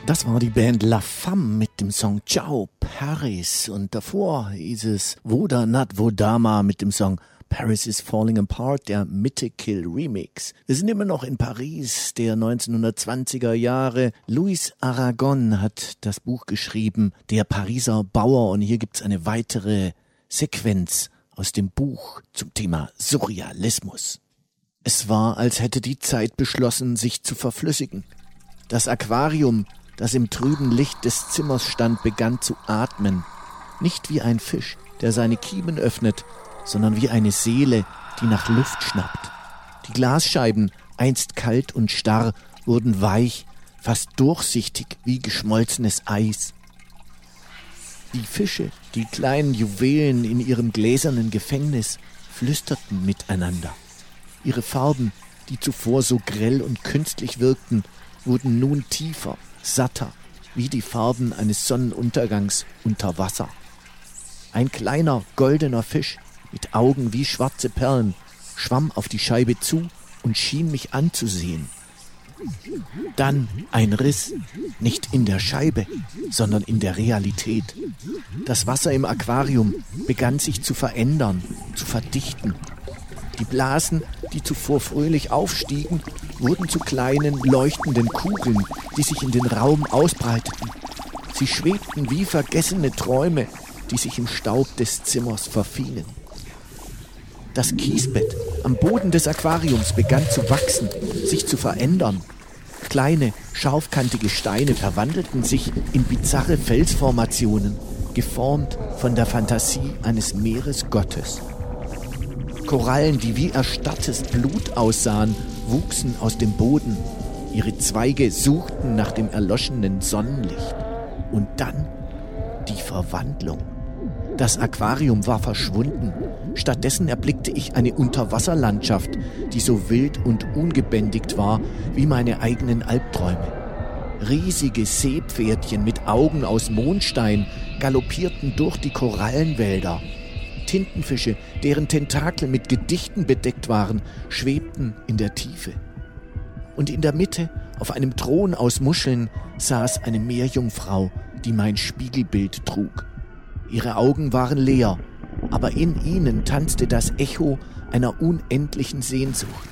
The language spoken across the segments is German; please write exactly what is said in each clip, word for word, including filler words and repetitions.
Das war die Band La Femme mit dem Song Ciao Paris und davor hieß es Voda Nat Vodama mit dem Song Paris is Falling Apart, der Mythical Remix. Wir sind immer noch in Paris der neunzehnhundertzwanziger Jahre. Louis Aragon hat das Buch geschrieben, Der Pariser Bauer, und hier gibt's eine weitere Sequenz aus dem Buch zum Thema Surrealismus. Es war, als hätte die Zeit beschlossen, sich zu verflüssigen. Das Aquarium, das im trüben Licht des Zimmers stand, begann zu atmen. Nicht wie ein Fisch, der seine Kiemen öffnet, sondern wie eine Seele, die nach Luft schnappt. Die Glasscheiben, einst kalt und starr, wurden weich, fast durchsichtig wie geschmolzenes Eis. Die Fische, die kleinen Juwelen in ihrem gläsernen Gefängnis, flüsterten miteinander. Ihre Farben, die zuvor so grell und künstlich wirkten, wurden nun tiefer, satter, wie die Farben eines Sonnenuntergangs unter Wasser. Ein kleiner, goldener Fisch mit Augen wie schwarze Perlen schwamm auf die Scheibe zu und schien mich anzusehen. Dann ein Riss, nicht in der Scheibe, sondern in der Realität. Das Wasser im Aquarium begann sich zu verändern, zu verdichten. Die Blasen, die zuvor fröhlich aufstiegen, wurden zu kleinen, leuchtenden Kugeln, die sich in den Raum ausbreiteten. Sie schwebten wie vergessene Träume, die sich im Staub des Zimmers verfingen. Das Kiesbett am Boden des Aquariums begann zu wachsen, sich zu verändern. Kleine, scharfkantige Steine verwandelten sich in bizarre Felsformationen, geformt von der Fantasie eines Meeresgottes. Korallen, die wie erstarrtes Blut aussahen, wuchsen aus dem Boden. Ihre Zweige suchten nach dem erloschenen Sonnenlicht. Und dann die Verwandlung. Das Aquarium war verschwunden. Stattdessen erblickte ich eine Unterwasserlandschaft, die so wild und ungebändigt war wie meine eigenen Albträume. Riesige Seepferdchen mit Augen aus Mondstein galoppierten durch die Korallenwälder. Tintenfische, deren Tentakel mit Gedichten bedeckt waren, schwebten in der Tiefe. Und in der Mitte, auf einem Thron aus Muscheln, saß eine Meerjungfrau, die mein Spiegelbild trug. Ihre Augen waren leer, aber in ihnen tanzte das Echo einer unendlichen Sehnsucht.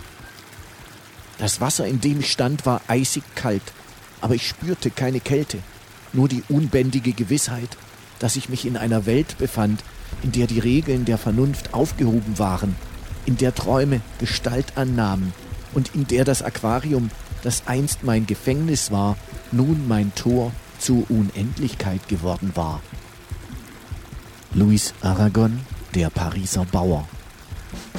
Das Wasser, in dem ich stand, war eisig kalt, aber ich spürte keine Kälte, nur die unbändige Gewissheit, dass ich mich in einer Welt befand, in der die Regeln der Vernunft aufgehoben waren, in der Träume Gestalt annahmen und in der das Aquarium, das einst mein Gefängnis war, nun mein Tor zur Unendlichkeit geworden war. Louis Aragon, Der Pariser Bauer.